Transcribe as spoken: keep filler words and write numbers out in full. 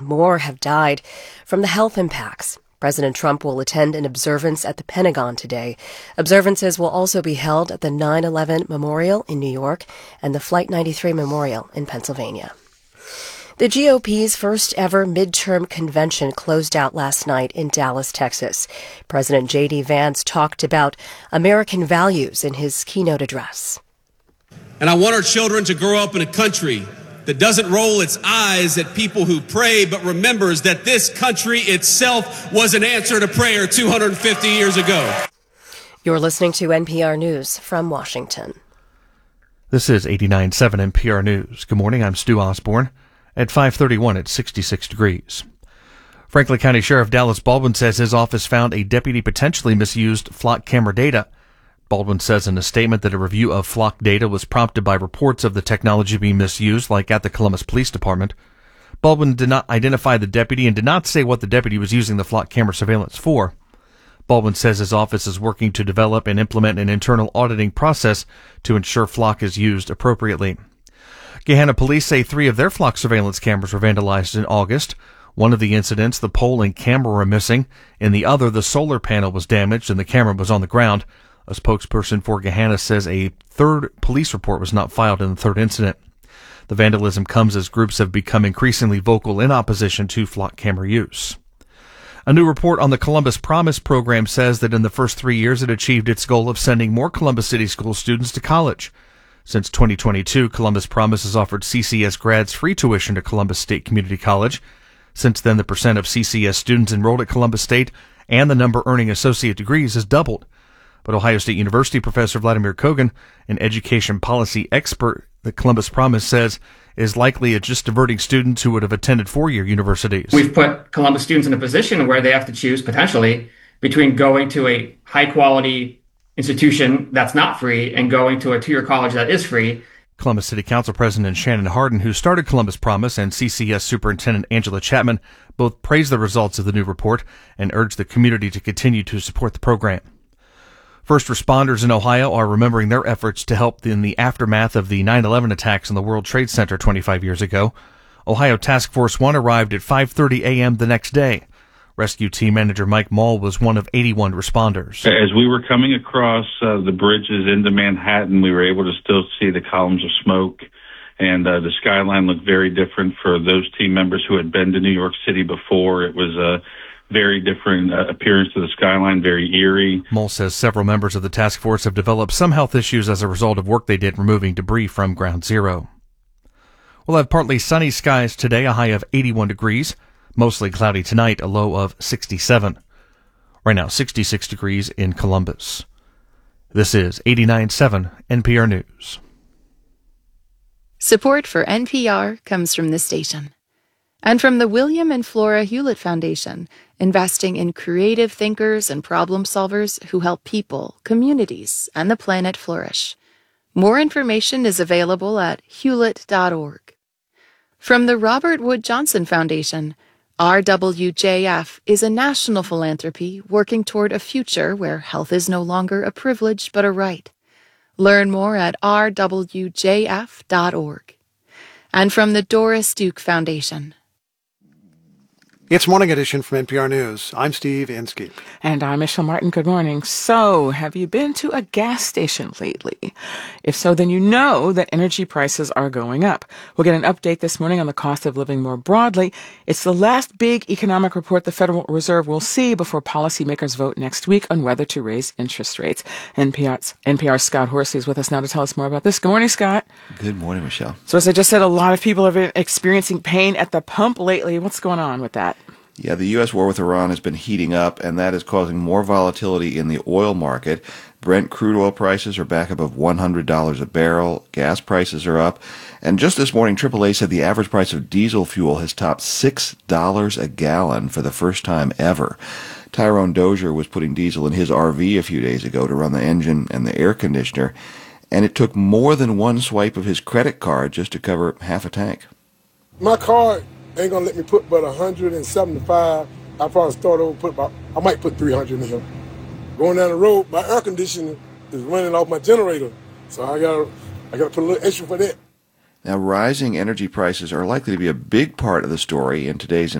more have died from the health impacts. President Trump will attend an observance at the Pentagon today. Observances will also be held at the nine eleven Memorial in New York and the Flight ninety-three Memorial in Pennsylvania. The G O P's first ever midterm convention closed out last night in Dallas, Texas. President J D Vance talked about American values in his keynote address. And I want our children to grow up in a country that doesn't roll its eyes at people who pray, but remembers that this country itself was an answer to prayer two hundred fifty years ago. You're listening to N P R News from Washington. This is eighty-nine point seven N P R News. Good morning, I'm Stu Osborne. At five thirty-one, it's sixty-six degrees. Franklin County Sheriff Dallas Baldwin says his office found a deputy potentially misused flock camera data. Baldwin says in a statement that a review of flock data was prompted by reports of the technology being misused, like at the Columbus Police Department. Baldwin did not identify the deputy and did not say what the deputy was using the flock camera surveillance for. Baldwin says his office is working to develop and implement an internal auditing process to ensure flock is used appropriately. Gahanna police say three of their flock surveillance cameras were vandalized in August. One of the incidents, the pole and camera were missing. In the other, the solar panel was damaged and the camera was on the ground. A spokesperson for Gahanna says a third police report was not filed in the third incident. The vandalism comes as groups have become increasingly vocal in opposition to flock camera use. A new report on the Columbus Promise program says that in the first three years it achieved its goal of sending more Columbus City School students to college. Since twenty twenty-two, Columbus Promise has offered C C S grads free tuition to Columbus State Community College. Since then, the percent of C C S students enrolled at Columbus State and the number earning associate degrees has doubled. But Ohio State University professor Vladimir Kogan, an education policy expert that Columbus Promise says is likely just diverting students who would have attended four-year universities. We've put Columbus students in a position where they have to choose potentially between going to a high-quality institution that's not free and going to a two-year college that is free. Columbus City Council President Shannon Hardin, who started Columbus Promise, and C C S Superintendent Angela Chapman both praised the results of the new report and urged the community to continue to support the program. First responders in Ohio are remembering their efforts to help in the aftermath of the nine eleven attacks in the World Trade Center twenty-five years ago. Ohio Task Force one arrived at five thirty a.m. the next day. Rescue team manager Mike Mall was one of eighty-one responders. As we were coming across uh, the bridges into Manhattan, we were able to still see the columns of smoke, and uh, the skyline looked very different for those team members who had been to New York City before. It was a very different uh, appearance to the skyline, very eerie. Mole says several members of the task force have developed some health issues as a result of work they did removing debris from Ground Zero. We'll have partly sunny skies today, a high of eighty-one degrees. Mostly cloudy tonight, a low of sixty-seven. Right now, sixty-six degrees in Columbus. This is eighty-nine point seven N P R News. Support for N P R comes from this station and from the William and Flora Hewlett Foundation, investing in creative thinkers and problem solvers who help people, communities, and the planet flourish. More information is available at hewlett dot org. From the Robert Wood Johnson Foundation, R W J F is a national philanthropy working toward a future where health is no longer a privilege but a right. Learn more at r w j f dot org. And from the Doris Duke Foundation. It's Morning Edition from N P R News. I'm Steve Inskeep. And I'm Michelle Martin. Good morning. So, have you been to a gas station lately? If so, then you know that energy prices are going up. We'll get an update this morning on the cost of living more broadly. It's the last big economic report the Federal Reserve will see before policymakers vote next week on whether to raise interest rates. N P R's, N P R's Scott Horsley is with us now to tell us more about this. Good morning, Scott. Good morning, Michelle. So, as I just said, a lot of people have been experiencing pain at the pump lately. What's going on with that? Yeah, the U S war with Iran has been heating up, and that is causing more volatility in the oil market. Brent crude oil prices are back above one hundred dollars a barrel. Gas prices are up. And just this morning, triple A said the average price of diesel fuel has topped six dollars a gallon for the first time ever. Tyrone Dozier was putting diesel in his R V a few days ago to run the engine and the air conditioner, and it took more than one swipe of his credit card just to cover half a tank. My card ain't gonna let me put but one hundred seventy-five. I probably start over, put about, I might put three hundred in here. Going down the road, my air conditioning is running off my generator, so I gotta, I gotta put a little extra for that. Now, rising energy prices are likely to be a big part of the story in today's